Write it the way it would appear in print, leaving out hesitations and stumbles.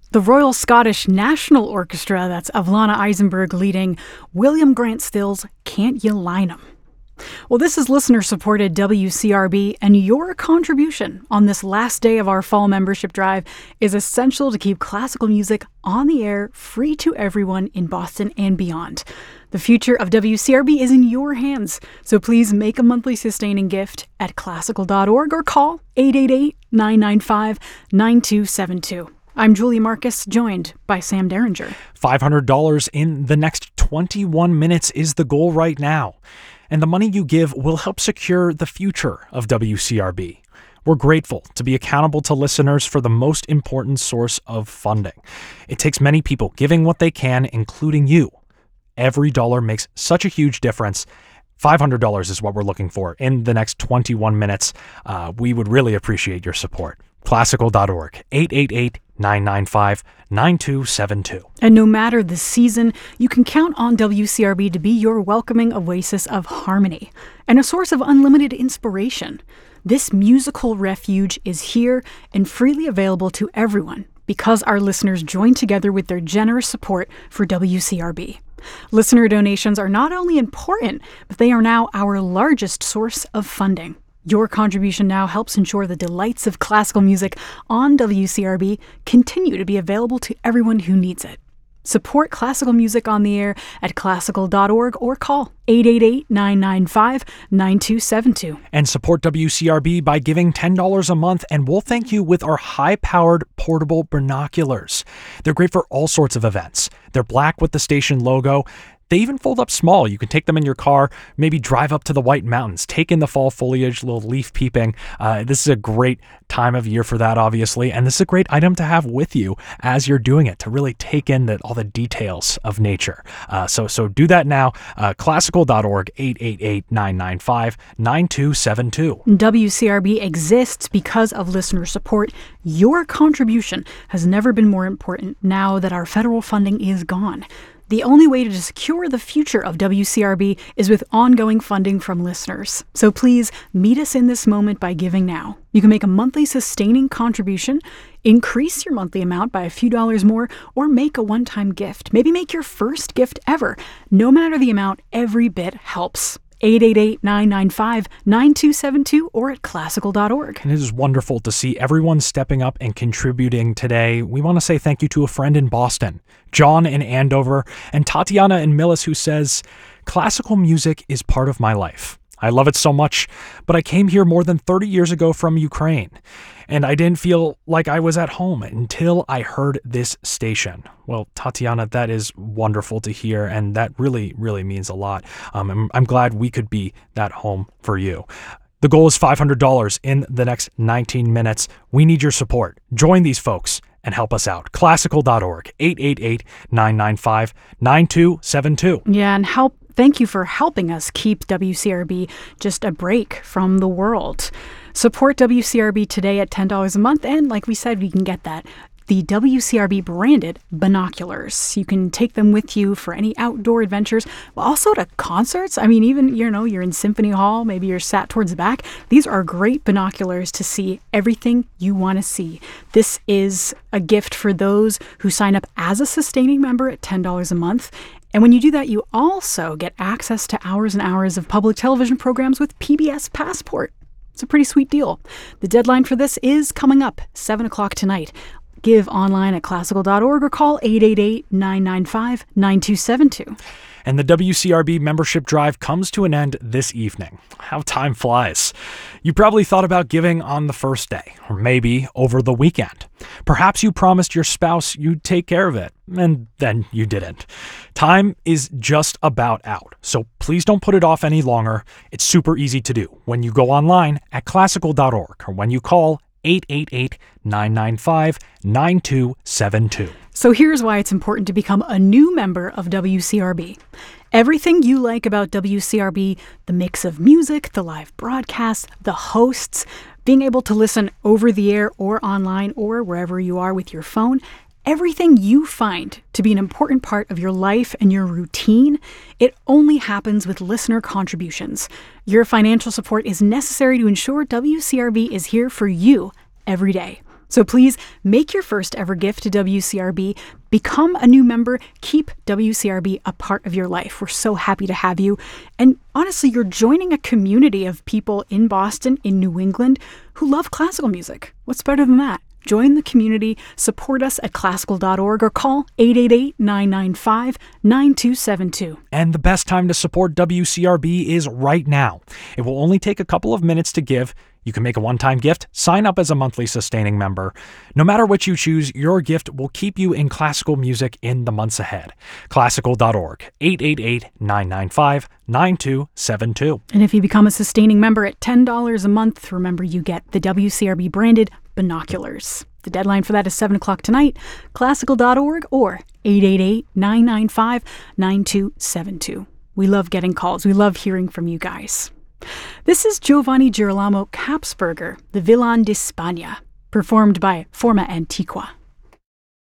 The Royal Scottish National Orchestra, that's Avlana Eisenberg leading, William Grant Still's Can't You Line 'Em? Well, this is listener-supported WCRB, and your contribution on this last day of our fall membership drive is essential to keep classical music on the air, free to everyone in Boston and beyond. The future of WCRB is in your hands, so please make a monthly sustaining gift at classical.org or call 888-995-9272. I'm Julie Marcus, joined by Sam Derringer. $500 in the next 21 minutes is the goal right now. And the money you give will help secure the future of WCRB. We're grateful to be accountable to listeners for the most important source of funding. It takes many people giving what they can, including you. Every dollar makes such a huge difference. $500 is what we're looking for in the next 21 minutes. We would really appreciate your support. Classical.org, 888-995-9272. And no matter the season, you can count on WCRB to be your welcoming oasis of harmony and a source of unlimited inspiration. This musical refuge is here and freely available to everyone because our listeners join together with their generous support for WCRB. Listener donations are not only important, but they are now our largest source of funding. Your contribution now helps ensure the delights of classical music on WCRB continue to be available to everyone who needs it. Support classical music on the air at classical.org or call 888-995-9272. And support WCRB by giving $10 a month, and we'll thank you with our high-powered portable binoculars. They're great for all sorts of events. They're black with the station logo. They even fold up small. You can take them in your car, maybe drive up to the White Mountains, take in the fall foliage, little leaf peeping. This is a great time of year for that, obviously, and this is a great item to have with you as you're doing it, to really take in all the details of nature. So do that now. Classical.org, 888-995-9272. WCRB exists because of listener support. Your contribution has never been more important now that our federal funding is gone. The only way to secure the future of WCRB is with ongoing funding from listeners. So please meet us in this moment by giving now. You can make a monthly sustaining contribution, increase your monthly amount by a few dollars more, or make a one-time gift. Maybe make your first gift ever. No matter the amount, every bit helps. 888-995-9272 or at classical.org. And it is wonderful to see everyone stepping up and contributing today. We want to say thank you to a friend in Boston, John in Andover, and Tatiana in Millis, who says, "Classical music is part of my life. I love it so much, but I came here more than 30 years ago from Ukraine, and I didn't feel like I was at home until I heard this station." Well, Tatiana, that is wonderful to hear, and that really, really means a lot. I'm glad we could be that home for you. The goal is $500 in the next 19 minutes. We need your support. Join these folks and help us out. Classical.org, 888-995-9272. Yeah, and thank you for helping us keep WCRB just a break from the world. Support WCRB today at $10 a month, and like we said, we can get the WCRB branded binoculars. You can take them with you for any outdoor adventures, but also to concerts. I mean, even, you're in Symphony Hall, maybe you're sat towards the back. These are great binoculars to see everything you want to see. This is a gift for those who sign up as a sustaining member at $10 a month. And when you do that, you also get access to hours and hours of public television programs with PBS Passport. It's a pretty sweet deal. The deadline for this is coming up, 7 o'clock tonight. Give online at classical.org or call 888-995-9272. And the WCRB membership drive comes to an end this evening. How time flies. You probably thought about giving on the first day, or maybe over the weekend. Perhaps you promised your spouse you'd take care of it, and then you didn't. Time is just about out, so please don't put it off any longer. It's super easy to do when you go online at classical.org or when you call 888-995-9272. So here's why it's important to become a new member of WCRB. Everything you like about WCRB, the mix of music, the live broadcasts, the hosts, being able to listen over the air or online or wherever you are with your phone, everything you find to be an important part of your life and your routine, it only happens with listener contributions. Your financial support is necessary to ensure WCRB is here for you every day. So please make your first ever gift to WCRB, become a new member, keep WCRB a part of your life. We're so happy to have you. And honestly, you're joining a community of people in Boston, in New England, who love classical music. What's better than that? Join the community, support us at classical.org, or call 888-995-9272. And the best time to support WCRB is right now. It will only take a couple of minutes to give. You can make a one-time gift, sign up as a monthly sustaining member. No matter what you choose, your gift will keep you in classical music in the months ahead. Classical.org, 888-995-9272. And if you become a sustaining member at $10 a month, remember you get the WCRB branded binoculars. The deadline for that is 7 o'clock tonight. Classical.org or 888-995-9272. We love getting calls. We love hearing from you guys. This is Giovanni Girolamo Kapsberger, the Villan d'Espagna, performed by Forma Antiqua.